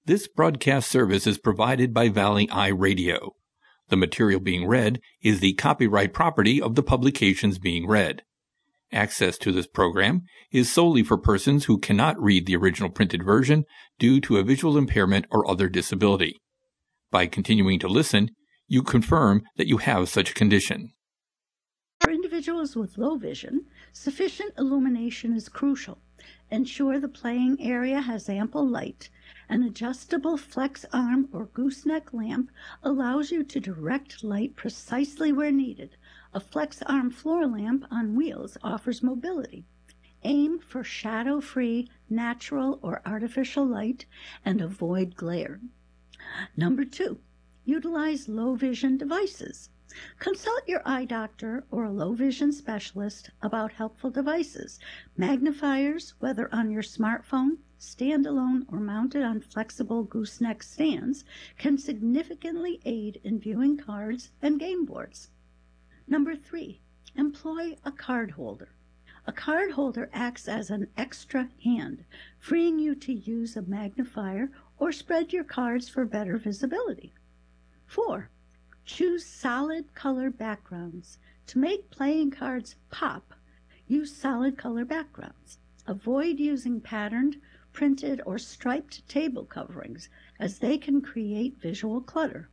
This broadcast service is provided by Valley Eye Radio. The material being read is the copyright property of the publications being read. Access to this program is solely for persons who cannot read the original printed version due to a visual impairment or other disability. By continuing to listen, you confirm that you have such a condition. For individuals with low vision, sufficient illumination is crucial. Ensure the playing area has ample light. An adjustable flex arm or gooseneck lamp allows you to direct light precisely where needed. A flex arm floor lamp on wheels offers mobility. Aim for shadow-free, natural or artificial light and avoid glare. Number 2, utilize low vision devices. Consult your eye doctor or a low vision specialist about helpful devices. Magnifiers, whether on your smartphone, standalone, or mounted on flexible gooseneck stands, can significantly aid in viewing cards and game boards. Number 3, employ a card holder. A card holder acts as an extra hand, freeing you to use a magnifier or spread your cards for better visibility. 4, choose solid color backgrounds. To make playing cards pop, use solid color backgrounds. Avoid using patterned, printed, or striped table coverings, as they can create visual clutter.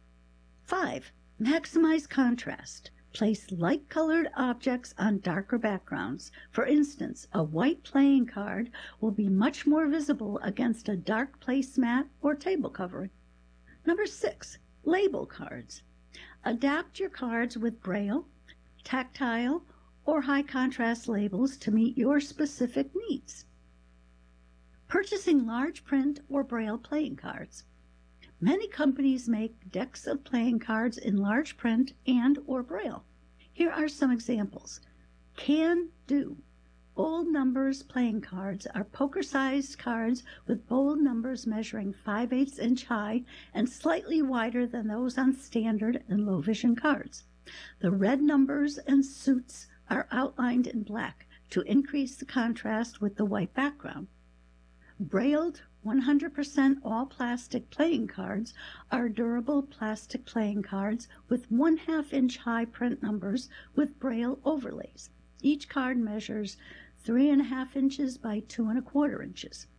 5, maximize contrast. Place light-colored objects on darker backgrounds. For instance, a white playing card will be much more visible against a dark placemat or table covering. Number 6, label cards. Adapt your cards with braille, tactile, or high-contrast labels to meet your specific needs. Purchasing large print or braille playing cards. Many companies make decks of playing cards in large print and or braille. Here are some examples. Can Do. Bold numbers playing cards are poker-sized cards with bold numbers measuring 5/8 inch high and slightly wider than those on standard and low vision cards. The red numbers and suits are outlined in black to increase the contrast with the white background. Brailled 100% all-plastic playing cards are durable plastic playing cards with 1/2 inch high print numbers with braille overlays. Each card measures 3.5 inches by 2.25 inches.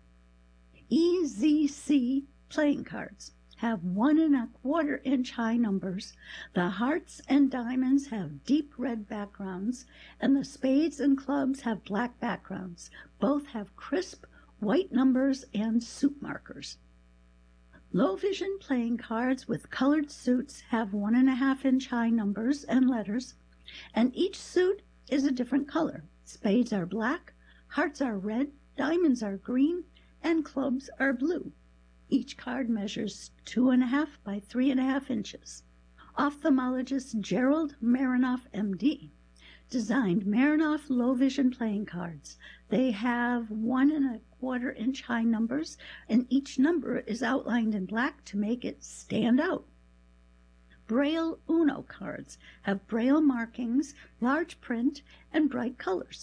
EZC playing cards have 1.25 inch high numbers. The hearts and diamonds have deep red backgrounds, and the spades and clubs have black backgrounds. Both have crisp white numbers and suit markers. Low vision playing cards with colored suits have 1.5 inch high numbers and letters, and each suit is a different color. Spades are black, hearts are red, diamonds are green, and clubs are blue. Each card measures 2.5 by 3.5 inches. Ophthalmologist Gerald Marinoff, MD, designed Marinoff low vision playing cards. They have 1.25 inch high numbers, and each number is outlined in black to make it stand out. Braille Uno cards have braille markings, large print, and bright colors.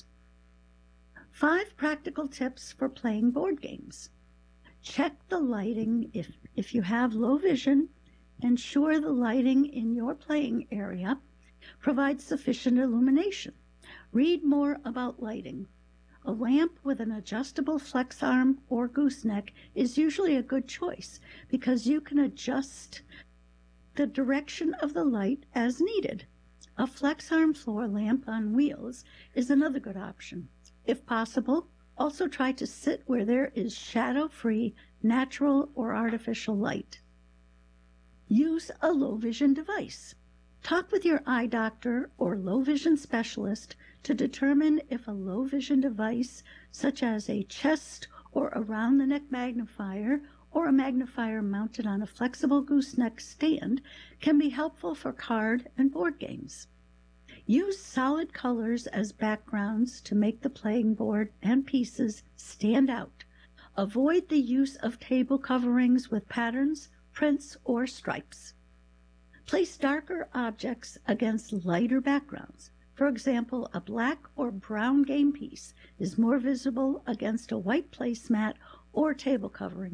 5 practical tips for playing board games. Check the lighting if you have low vision. Ensure the lighting in your playing area provides sufficient illumination. Read more about lighting. A lamp with an adjustable flex arm or gooseneck is usually a good choice because you can adjust the direction of the light as needed. A flex arm floor lamp on wheels is another good option. If possible, also try to sit where there is shadow-free, natural or artificial light. Use a low vision device. Talk with your eye doctor or low vision specialist to determine if a low vision device, such as a chest or around the neck magnifier or a magnifier mounted on a flexible gooseneck stand, can be helpful for card and board games. Use solid colors as backgrounds to make the playing board and pieces stand out. Avoid the use of table coverings with patterns, prints, or stripes. Place darker objects against lighter backgrounds. For example, a black or brown game piece is more visible against a white placemat or table covering.